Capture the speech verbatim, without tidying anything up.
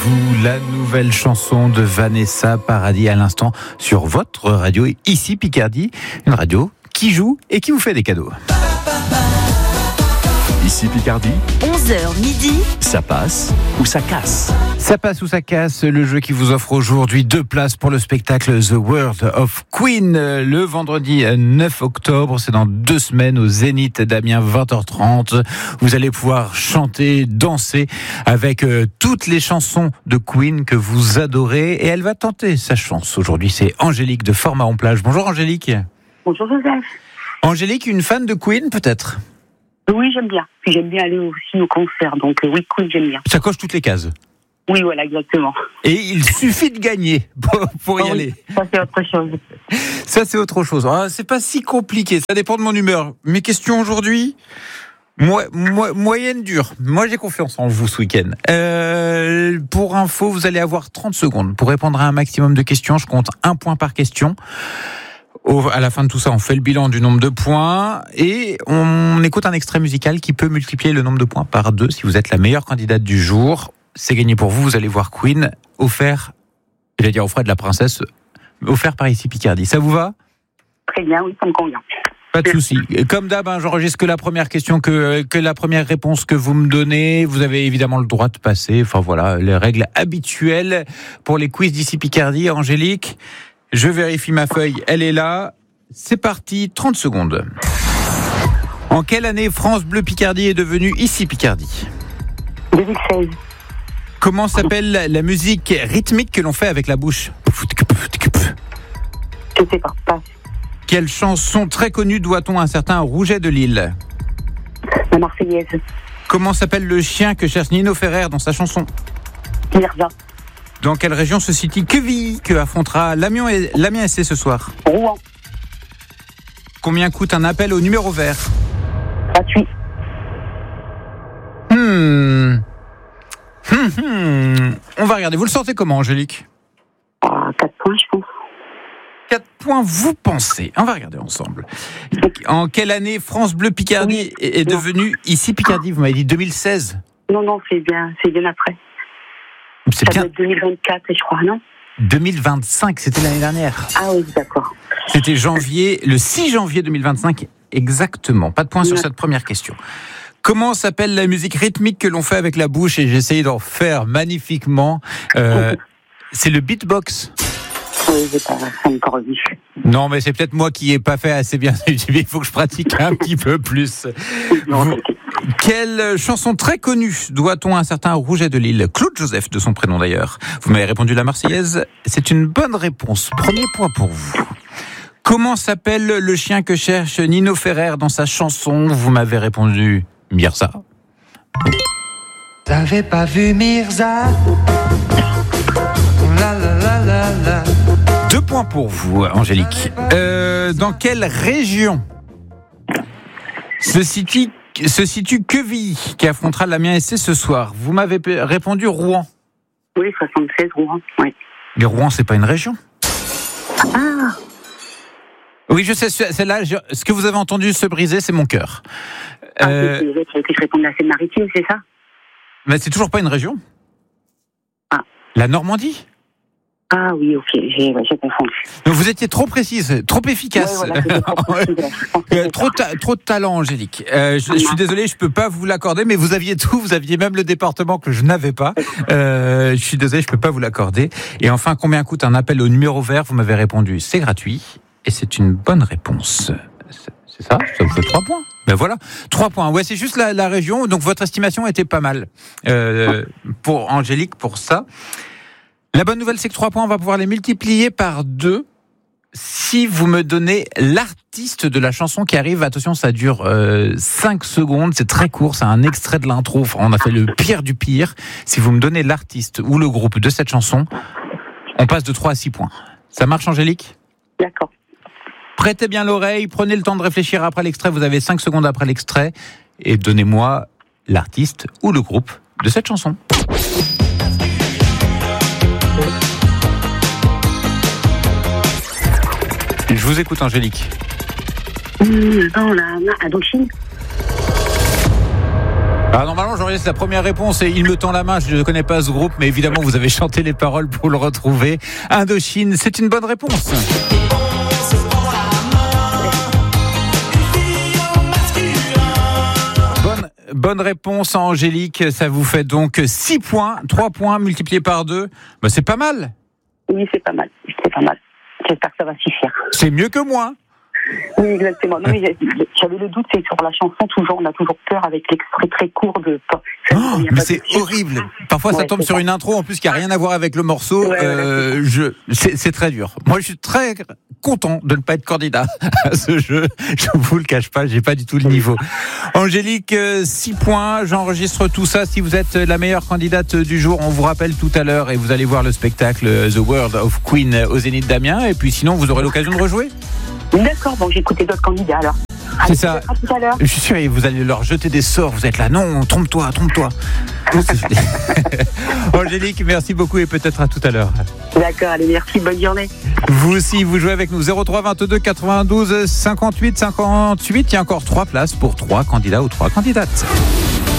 Vous, la nouvelle chanson de Vanessa Paradis à l'instant sur votre radio, ici Picardie, une radio qui joue et qui vous fait des cadeaux. Ici Picardie, onze heures midi, ça passe ou ça casse. Ça passe ou ça casse, le jeu qui vous offre aujourd'hui deux places pour le spectacle The World of Queen, le vendredi neuf octobre, c'est dans deux semaines au Zénith d'Amiens, vingt heures trente. Vous allez pouvoir chanter, danser avec euh, toutes les chansons de Queen que vous adorez, et elle va tenter sa chance aujourd'hui. C'est Angélique de Fort-Mahon-Plage. Bonjour Angélique. Bonjour Joseph. Angélique, une fan de Queen peut-être? Oui, j'aime bien. Puis j'aime bien aller aussi au concert, donc euh, oui, Queen, j'aime bien. Ça coche toutes les cases. Oui, voilà, exactement. Et il suffit de gagner pour, pour y Oh, aller. oui, ça, c'est autre chose. Ça, c'est autre chose. Ah, c'est pas si compliqué. Ça dépend de mon humeur. Mes questions aujourd'hui, moi, moi, moyenne dure. Moi, j'ai confiance en vous ce week-end. Euh, pour info, vous allez avoir trente secondes pour répondre à un maximum de questions. Je compte un point par question. Au, à la fin de tout ça, on fait le bilan du nombre de points et on écoute un extrait musical qui peut multiplier le nombre de points par deux. Si vous êtes la meilleure candidate du jour, c'est gagné pour vous. Vous allez voir Queen offert, je vais dire offert de la princesse, offert par ici Picardie. Ça vous va? Très bien, oui, ça me convient. Pas de souci. Comme d'hab, hein, j'enregistre que la première question, que, que la première réponse que vous me donnez. Vous avez évidemment le droit de passer. Enfin voilà, les règles habituelles pour les quiz d'ici Picardie. Angélique, je vérifie ma feuille, elle est là. C'est parti, trente secondes. En quelle année France Bleu Picardie est devenue ici Picardie? deux mille seize. Comment s'appelle la musique rythmique que l'on fait avec la bouche? Je sais pas, passe. Quelle chanson très connue doit-on à un certain Rouget de Lille? La Marseillaise. Comment s'appelle le chien que cherche Nino Ferrer dans sa chanson? Mirza. Dans quelle région se situe Quevilly que affrontera l'Amiens et l'Amiens S C ce soir? Rouen. Combien coûte un appel au numéro vert? Gratuit. Hmm. Hum, hum. On va regarder. Vous le sentez comment, Angélique? Ah, quatre points, je pense. quatre points, vous pensez? On va regarder ensemble. En quelle année France Bleu Picardie Oui. est devenue ici Picardie? Vous m'avez dit deux mille seize. Non, non, c'est bien, c'est bien après. C'est Ça bien. doit être deux mille vingt-quatre, je crois, non? deux mille vingt-cinq, c'était l'année dernière. Ah oui, d'accord. C'était janvier, le six janvier deux mille vingt-cinq, exactement. Pas de point sur Ouais. cette première question. Comment s'appelle la musique rythmique que l'on fait avec la bouche? Et j'ai essayé d'en faire magnifiquement. Euh, c'est le beatbox. Oui, j'ai pas encore vu. Non, mais c'est peut-être moi qui n'ai pas fait assez bien. Il faut que je pratique un petit peu plus. Non, Vous- ok. Quelle chanson très connue doit-on à un certain Rouget de Lille? Claude Joseph, de son prénom d'ailleurs. Vous m'avez répondu la Marseillaise. C'est une bonne réponse. Premier point pour vous. Comment s'appelle le chien que cherche Nino Ferrer dans sa chanson? Vous m'avez répondu Mirza. T'avais pas vu Mirza? La la la la la. Deux points pour vous, Angélique. Euh, dans quelle région se situe, se situe Quevilly qui affrontera l'Amiens S C ce soir? Vous m'avez p- répondu Rouen. Oui, soixante-seize, Rouen, oui. Mais Rouen, c'est pas une région? Ah, Oui, je sais, celle-là, je- ce que vous avez entendu se briser, c'est mon cœur. ah Euh, c'est c'est- c'est que je réponde à la Seine-Maritime, c'est ça? mais c'est toujours pas une région. Ah. La Normandie. Ah oui, ok, j'ai, ouais, j'ai confondu. Donc vous étiez trop précise, trop efficace. Ouais, voilà, c'était trop précis, ouais. Je pense que Euh, c'est trop, ça. ta- trop de talent, Angélique. Euh, je, je suis désolé, je peux pas vous l'accorder, mais vous aviez tout. Vous aviez même le département que je n'avais pas. Euh, je suis désolé, je peux pas vous l'accorder. Et enfin, combien coûte un appel au numéro vert? Vous m'avez répondu, c'est gratuit. Et c'est une bonne réponse. C'est- C'est ça? Ça vous fait trois points. Ben voilà, trois points. Ouais, c'est juste la, la région. Donc votre estimation était pas mal euh, pour Angélique pour ça. La bonne nouvelle, c'est que trois points, on va pouvoir les multiplier par deux si vous me donnez l'artiste de la chanson qui arrive. Attention, ça dure euh, cinq secondes, c'est très court, c'est un extrait de l'intro. Enfin, on a fait le pire du pire. Si vous me donnez l'artiste ou le groupe de cette chanson, on passe de trois à six points. Ça marche, Angélique? D'accord. Prêtez bien l'oreille, prenez le temps de réfléchir après l'extrait. Vous avez cinq secondes après l'extrait et donnez-moi l'artiste ou le groupe de cette chanson. Je vous écoute, Angélique. Mmh, dans la main, Indochine. Ah, normalement, j'enregistre la première réponse et il me tend la main. Je ne connais pas ce groupe, mais évidemment, vous avez chanté les paroles pour le retrouver. Indochine, c'est une bonne réponse. Bonne, bonne réponse, Angélique. Ça vous fait donc six points. trois points multipliés par deux. Bah, c'est pas mal. Oui, c'est pas mal. C'est pas mal. J'espère que ça va suffire. C'est mieux que moi. Oui, exactement. Non, mais j'avais le doute, c'est sur la chanson, toujours, on a toujours peur avec l'extrait très court de. Oh, mais c'est horrible. Parfois, ouais, ça tombe sur ça. Une intro en plus qui a rien à voir avec le morceau. Ouais, euh, ouais. je, c'est, c'est très dur. Moi, je suis très content de ne pas être candidat à ce jeu. Je vous le cache pas, j'ai pas du tout le niveau. Angélique, six points. J'enregistre tout ça. Si vous êtes la meilleure candidate du jour, on vous rappelle tout à l'heure et vous allez voir le spectacle The World of Queen au Zénith d'Amiens. Et puis, sinon, vous aurez l'occasion de rejouer. D'accord, bon, j'ai écouté d'autres candidats alors. Allez, c'est ça. À tout à l'heure. Je suis sûr, vous allez leur jeter des sorts. Vous êtes là, non, trompe-toi, trompe-toi. Angélique, merci beaucoup et peut-être à tout à l'heure. D'accord, allez, merci, bonne journée. Vous aussi, vous jouez avec nous. zéro trois vingt-deux quatre-vingt-douze cinquante-huit cinquante-huit. Il y a encore trois places pour trois candidats ou trois candidates.